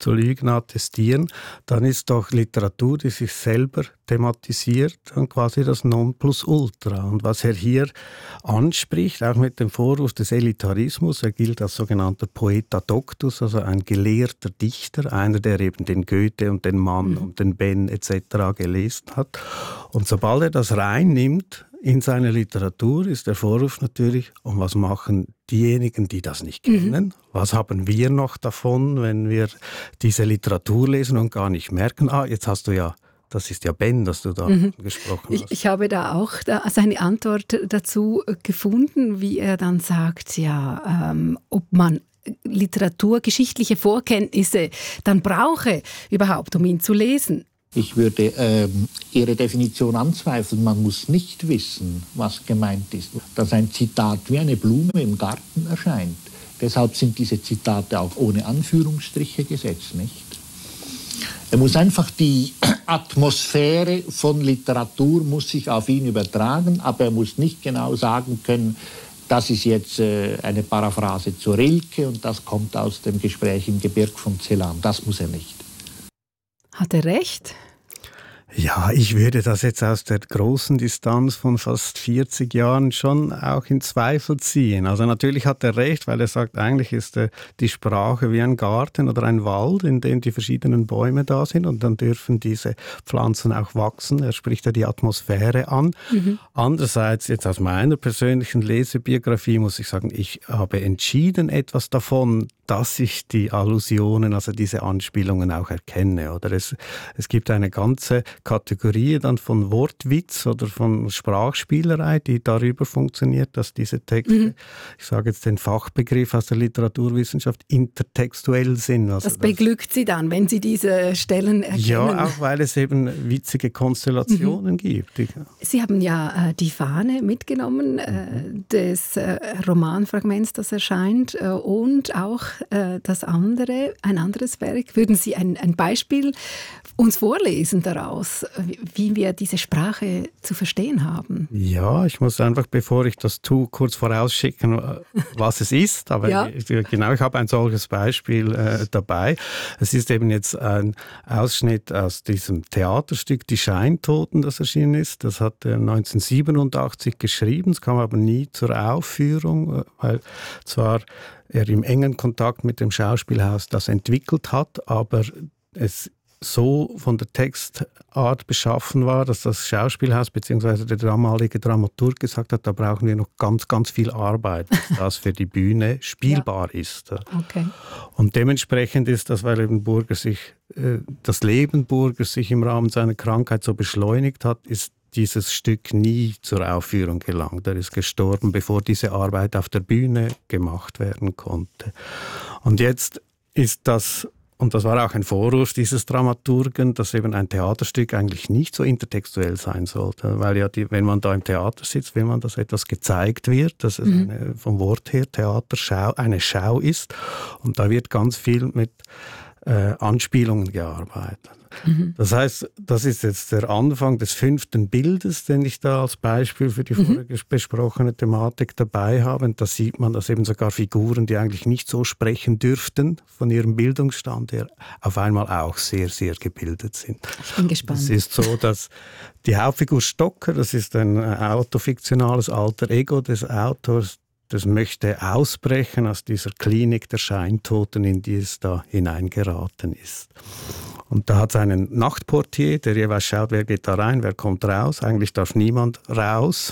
zu lügen attestieren, dann ist doch Literatur, die sich selber thematisiert, dann quasi das Nonplusultra. Und was er hier anspricht, auch mit dem Vorwurf des Elitarismus, er gilt als sogenannter Poeta Doctus, also ein gelehrter Dichter, einer, der eben den Goethe und den Mann und den Ben etc. gelesen hat. Und sobald er das reinnimmt in seine Literatur, ist der Vorwurf natürlich, und was machen diejenigen, die das nicht kennen? Was haben wir noch davon, wenn wir diese Literatur lesen und gar nicht merken, jetzt hast du ja, das ist ja Ben, das du da gesprochen hast. Ich habe da auch seine Antwort dazu gefunden, wie er dann sagt, ob man literaturgeschichtliche Vorkenntnisse dann brauche überhaupt, um ihn zu lesen. Ich würde Ihre Definition anzweifeln. Man muss nicht wissen, was gemeint ist. Dass ein Zitat wie eine Blume im Garten erscheint. Deshalb sind diese Zitate auch ohne Anführungsstriche gesetzt, nicht? Er muss einfach die Atmosphäre von Literatur muss sich auf ihn übertragen, aber er muss nicht genau sagen können, das ist jetzt eine Paraphrase zu Rilke und das kommt aus dem Gespräch im Gebirg von Celan. Das muss er nicht. Hat er recht? Ja, ich würde das jetzt aus der großen Distanz von fast 40 Jahren schon auch in Zweifel ziehen. Also natürlich hat er recht, weil er sagt, eigentlich ist die Sprache wie ein Garten oder ein Wald, in dem die verschiedenen Bäume da sind und dann dürfen diese Pflanzen auch wachsen. Er spricht ja die Atmosphäre an. Andererseits, jetzt aus meiner persönlichen Lesebiografie muss ich sagen, ich habe entschieden etwas davon, dass ich die Allusionen, also diese Anspielungen auch erkenne. Oder es gibt eine ganze Kategorie dann von Wortwitz oder von Sprachspielerei, die darüber funktioniert, dass diese Texte, ich sage jetzt den Fachbegriff aus der Literaturwissenschaft, intertextuell sind. Also das beglückt Sie dann, wenn Sie diese Stellen erkennen. Ja, auch weil es eben witzige Konstellationen gibt. Sie haben ja die Fahne mitgenommen des Romanfragments, das erscheint, und auch ein anderes Werk. Würden Sie ein Beispiel uns vorlesen daraus, wie wir diese Sprache zu verstehen haben? Ja, ich muss einfach, bevor ich das tue, kurz vorausschicken, was es ist. Aber ja. ich habe ein solches Beispiel dabei. Es ist eben jetzt ein Ausschnitt aus diesem Theaterstück Die Scheintoten, das erschienen ist. Das hat er 1987 geschrieben. Es kam aber nie zur Aufführung, weil zwar er im engen Kontakt mit dem Schauspielhaus das entwickelt hat, aber es so von der Textart beschaffen war, dass das Schauspielhaus bzw. der damalige Dramaturg gesagt hat, da brauchen wir noch ganz, ganz viel Arbeit, dass das für die Bühne spielbar ist. Okay. Und dementsprechend ist das, weil eben das Leben Burgers sich im Rahmen seiner Krankheit so beschleunigt hat, ist dieses Stück nie zur Aufführung gelangt. Er ist gestorben, bevor diese Arbeit auf der Bühne gemacht werden konnte. Und jetzt ist das, und das war auch ein Vorwurf dieses Dramaturgen, dass eben ein Theaterstück eigentlich nicht so intertextuell sein sollte. Weil ja, wenn man da im Theater sitzt, will man, dass etwas gezeigt wird, dass es vom Wort her Theaterschau, eine Schau ist. Und da wird ganz viel mit Anspielungen gearbeitet. Das heißt, das ist jetzt der Anfang des 5. Bildes, den ich da als Beispiel für die vorher besprochene Thematik dabei habe. Und da sieht man, dass eben sogar Figuren, die eigentlich nicht so sprechen dürften, von ihrem Bildungsstand her, auf einmal auch sehr, sehr gebildet sind. Ich bin gespannt. Es ist so, dass die Hauptfigur Stocker, das ist ein autofiktionales Alter Ego des Autors, das möchte ausbrechen aus dieser Klinik der Scheintoten, in die es da hineingeraten ist. Und da hat es einen Nachtportier, der jeweils schaut, wer geht da rein, wer kommt raus. Eigentlich darf niemand raus.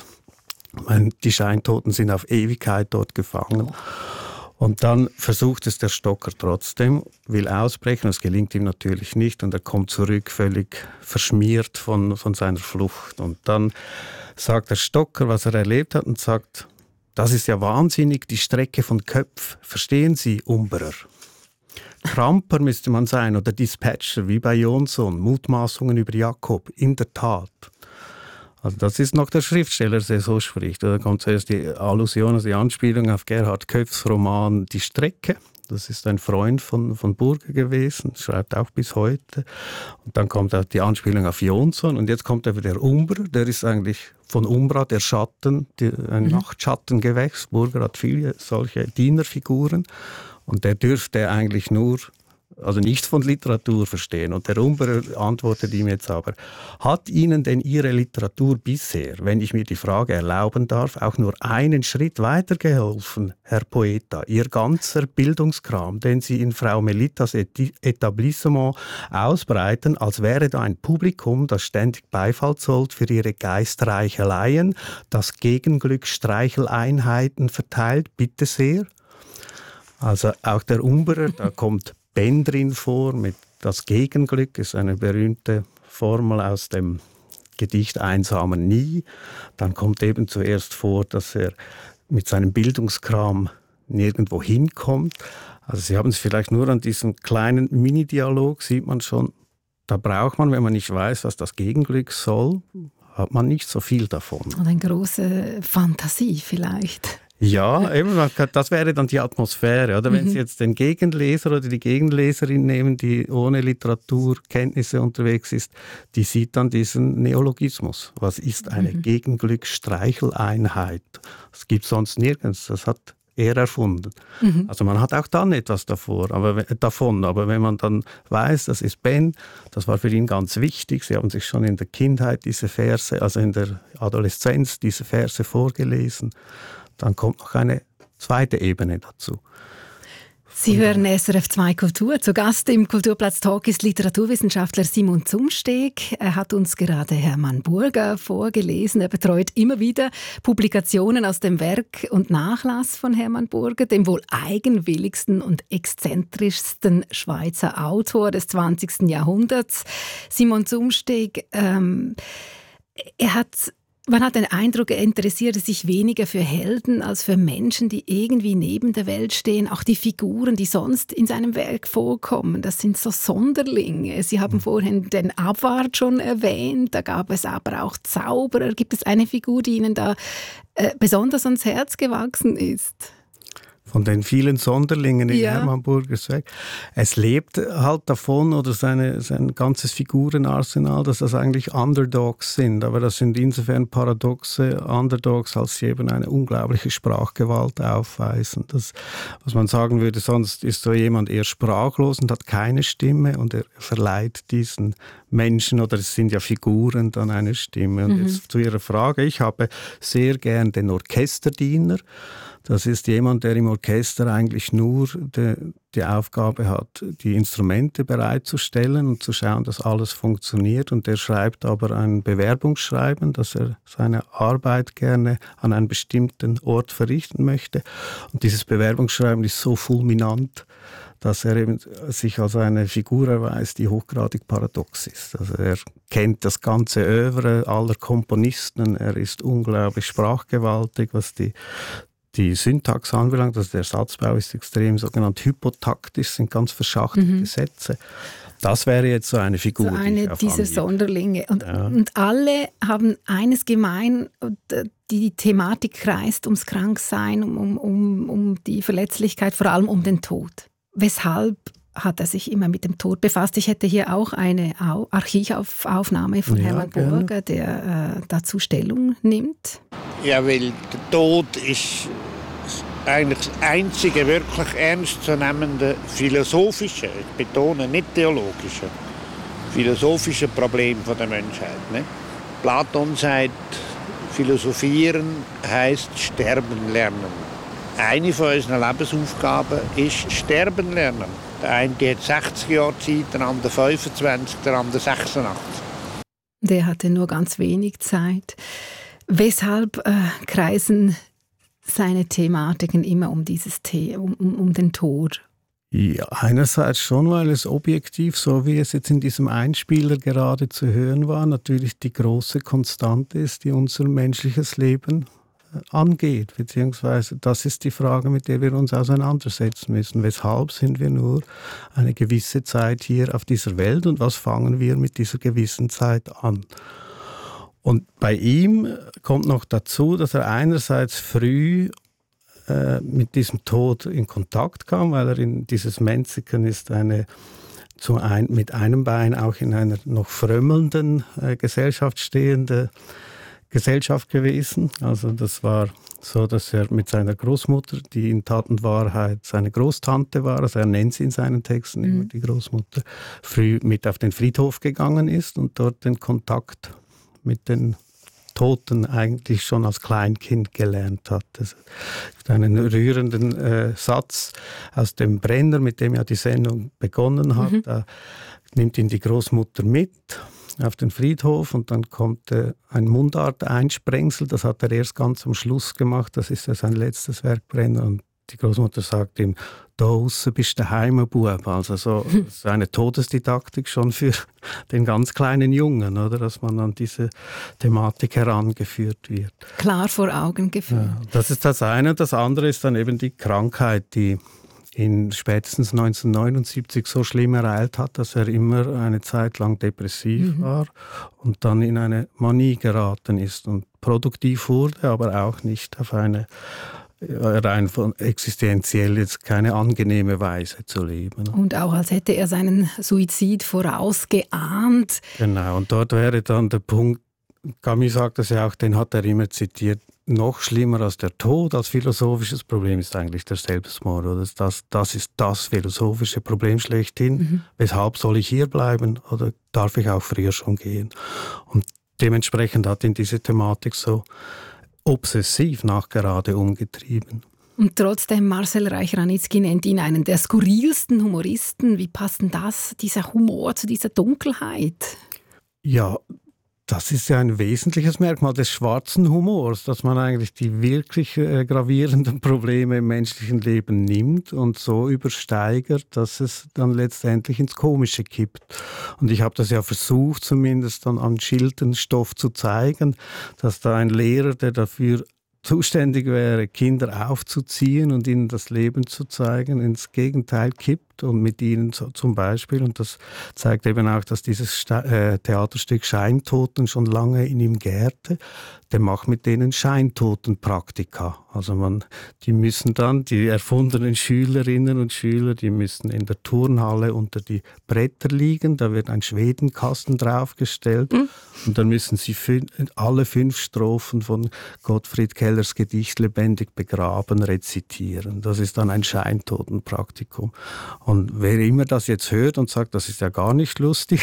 Die Scheintoten sind auf Ewigkeit dort gefangen. Und dann versucht es der Stocker trotzdem, will ausbrechen. Das gelingt ihm natürlich nicht und er kommt zurück völlig verschmiert von seiner Flucht. Und dann sagt der Stocker, was er erlebt hat und sagt, das ist ja wahnsinnig, die Strecke von Köpf. Verstehen Sie, Umbrer? Kramper müsste man sein oder Dispatcher, wie bei Jonsson. Mutmaßungen über Jakob, in der Tat. Also das ist noch der Schriftsteller, der so spricht. Da kommt zuerst die Allusion, also die Anspielung auf Gerhard Köpfs Roman Die Strecke. Das ist ein Freund von Burger gewesen, schreibt auch bis heute. Und dann kommt auch die Anspielung auf Jonsson. Und jetzt kommt eben der Umbrer, der ist eigentlich von Umbra, der Schatten, ein Nachtschattengewächs. Burger hat viele solche Dienerfiguren. Und der dürfte eigentlich nur also nichts von Literatur verstehen. Und der Umberer antwortet ihm jetzt aber, hat Ihnen denn Ihre Literatur bisher, wenn ich mir die Frage erlauben darf, auch nur einen Schritt weitergeholfen, Herr Poeta? Ihr ganzer Bildungskram, den Sie in Frau Melitas Etablissement ausbreiten, als wäre da ein Publikum, das ständig Beifall zollt für Ihre Geistreicheleien, das Gegenglück Streicheleinheiten verteilt, bitte sehr. Also auch der Umberer, da kommt Ben drin vor, mit das Gegenglück ist eine berühmte Formel aus dem Gedicht Einsamen Nie. Dann kommt eben zuerst vor, dass er mit seinem Bildungskram nirgendwo hinkommt. Also Sie haben es vielleicht nur an diesem kleinen Mini-Dialog, sieht man schon, da braucht man, wenn man nicht weiß, was das Gegenglück soll, hat man nicht so viel davon. Und eine große Fantasie vielleicht. Ja, eben, das wäre dann die Atmosphäre. Oder wenn Sie jetzt den Gegenleser oder die Gegenleserin nehmen, die ohne Literaturkenntnisse unterwegs ist, die sieht dann diesen Neologismus. Was ist eine Gegenglück-Streicheleinheit? Das gibt es sonst nirgends. Das hat er erfunden. Also man hat auch dann etwas davon. Aber wenn man dann weiß, das ist Ben, das war für ihn ganz wichtig. Sie haben sich schon in der Kindheit diese Verse, also in der Adoleszenz diese Verse vorgelesen. Dann kommt noch eine zweite Ebene dazu. Sie hören SRF 2 Kultur. Zu Gast im Kulturplatz Talk ist Literaturwissenschaftler Simon Zumsteg. Er hat uns gerade Hermann Burger vorgelesen. Er betreut immer wieder Publikationen aus dem Werk und Nachlass von Hermann Burger, dem wohl eigenwilligsten und exzentrischsten Schweizer Autor des 20. Jahrhunderts. Simon Zumsteg, man hat den Eindruck, er interessierte sich weniger für Helden als für Menschen, die irgendwie neben der Welt stehen. Auch die Figuren, die sonst in seinem Werk vorkommen, das sind so Sonderlinge. Sie haben vorhin den Abwart schon erwähnt, da gab es aber auch Zauberer. Gibt es eine Figur, die Ihnen da besonders ans Herz gewachsen ist? Von den vielen Sonderlingen in Hermann Burgers Werk. Es lebt halt davon, oder sein ganzes Figurenarsenal, dass das eigentlich Underdogs sind. Aber das sind insofern paradoxe Underdogs, als sie eben eine unglaubliche Sprachgewalt aufweisen. Das, was man sagen würde, sonst ist so jemand eher sprachlos und hat keine Stimme und er verleiht diesen Menschen, oder es sind ja Figuren, dann eine Stimme. Und jetzt zu Ihrer Frage, ich habe sehr gern den Orchesterdiener. Das ist jemand, der im Orchester eigentlich nur die Aufgabe hat, die Instrumente bereitzustellen und zu schauen, dass alles funktioniert. Und der schreibt aber ein Bewerbungsschreiben, dass er seine Arbeit gerne an einem bestimmten Ort verrichten möchte. Und dieses Bewerbungsschreiben ist so fulminant, dass er eben sich als eine Figur erweist, die hochgradig paradox ist. Also er kennt das ganze Œuvre aller Komponisten, er ist unglaublich sprachgewaltig, was die Syntax anbelangt, also der Satzbau ist extrem sogenannt hypotaktisch, sind ganz verschachtelte Sätze. Das wäre jetzt so eine Figur. So eine dieser Sonderlinge. Und alle haben eines gemein, die Thematik kreist ums Kranksein, um die Verletzlichkeit, vor allem um den Tod. Weshalb hat er sich immer mit dem Tod befasst? Ich hätte hier auch eine Archivaufnahme von Hermann Burger, der dazu Stellung nimmt. Ja, weil der Tod ist eigentlich das einzige wirklich ernstzunehmende philosophische, ich betone nicht theologische, philosophische Problem der Menschheit. Ne? Platon sagt, philosophieren heisst sterben lernen. Eine von unseren Lebensaufgaben ist sterben lernen. Der eine hat 60 Jahre Zeit, der andere 25, der andere 86. Der hatte nur ganz wenig Zeit. Weshalb kreisen seine Thematiken immer um dieses um den Tod? Ja, einerseits schon, weil es objektiv, so wie es jetzt in diesem Einspieler gerade zu hören war, natürlich die große Konstante ist, die unser menschliches Leben angeht, beziehungsweise das ist die Frage, mit der wir uns auseinandersetzen müssen. Weshalb sind wir nur eine gewisse Zeit hier auf dieser Welt und was fangen wir mit dieser gewissen Zeit an? Und bei ihm kommt noch dazu, dass er einerseits früh mit diesem Tod in Kontakt kam, weil er in dieses Menziken ist mit einem Bein auch in einer noch frömmelnden Gesellschaft stehende Gesellschaft gewesen. Also das war so, dass er mit seiner Großmutter, die in Tat und Wahrheit seine Großtante war, also er nennt sie in seinen Texten immer die Großmutter, früh mit auf den Friedhof gegangen ist und dort den Kontakt mit den Toten eigentlich schon als Kleinkind gelernt hat. Es gibt einen rührenden Satz aus dem Brenner, mit dem ja die Sendung begonnen hat. Da nimmt ihn die Großmutter mit auf den Friedhof und dann kommt ein Mundart-Einsprengsel, das hat er erst ganz am Schluss gemacht, das ist ja sein letztes Werk, Brenner, und die Großmutter sagt ihm, da aussen bist du der Heimbub. Also so das ist eine Todesdidaktik schon für den ganz kleinen Jungen, oder, dass man an diese Thematik herangeführt wird. Klar vor Augen geführt. Ja, das ist das eine. Das andere ist dann eben die Krankheit, die ihn spätestens 1979 so schlimm ereilt hat, dass er immer eine Zeit lang depressiv war und dann in eine Manie geraten ist und produktiv wurde, aber auch nicht auf eine rein von existenziell jetzt keine angenehme Weise zu leben. Und auch als hätte er seinen Suizid vorausgeahnt. Genau, und dort wäre dann der Punkt, Camus sagt das ja auch, den hat er immer zitiert, noch schlimmer als der Tod, als philosophisches Problem ist eigentlich der Selbstmord. Oder? Das ist das philosophische Problem schlechthin. Weshalb soll ich hier bleiben oder darf ich auch früher schon gehen? Und dementsprechend hat ihn diese Thematik so obsessiv nachgerade umgetrieben. Und trotzdem, Marcel Reich-Ranitzky nennt ihn einen der skurrilsten Humoristen. Wie passt denn dieser Humor zu dieser Dunkelheit? Ja, das ist ja ein wesentliches Merkmal des schwarzen Humors, dass man eigentlich die wirklich gravierenden Probleme im menschlichen Leben nimmt und so übersteigert, dass es dann letztendlich ins Komische kippt. Und ich habe das ja versucht, zumindest dann an Schildenstoff zu zeigen, dass da ein Lehrer, der dafür zuständig wäre, Kinder aufzuziehen und ihnen das Leben zu zeigen, ins Gegenteil kippt und mit ihnen zum Beispiel, und das zeigt eben auch, dass dieses Theaterstück Scheintoten schon lange in ihm gärte, der macht mit denen Scheintotenpraktika. Also die müssen dann, die erfundenen Schülerinnen und Schüler, die müssen in der Turnhalle unter die Bretter liegen, da wird ein Schwedenkasten draufgestellt und dann müssen sie alle 5 Strophen von Gottfried Kellers Gedicht Lebendig begraben rezitieren. Das ist dann ein Scheintotenpraktikum. Und wer immer das jetzt hört und sagt, das ist ja gar nicht lustig,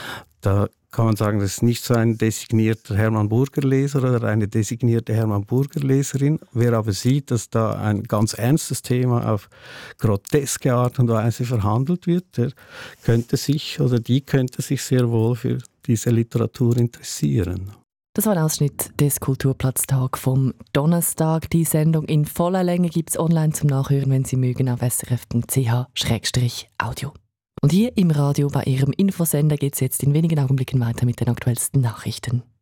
da kann man sagen, das ist nicht so ein designierter Hermann Burger-Leser oder eine designierte Hermann Burger-Leserin. Wer aber sieht, dass da ein ganz ernstes Thema auf groteske Art und Weise verhandelt wird, der könnte sich oder die könnte sich sehr wohl für diese Literatur interessieren. Das war ein Ausschnitt des Kulturplatztag vom Donnerstag. Die Sendung in voller Länge gibt es online zum Nachhören, wenn Sie mögen, auf srf.ch/audio. Und hier im Radio bei Ihrem Infosender geht es jetzt in wenigen Augenblicken weiter mit den aktuellsten Nachrichten.